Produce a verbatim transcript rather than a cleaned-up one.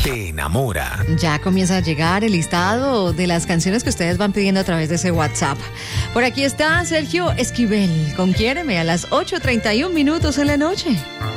te enamora. Ya comienza a llegar el listado de las canciones que ustedes van pidiendo a través de ese WhatsApp. Por aquí está Sergio Esquivel con Quiéreme a las ocho treinta y un minutos en la noche.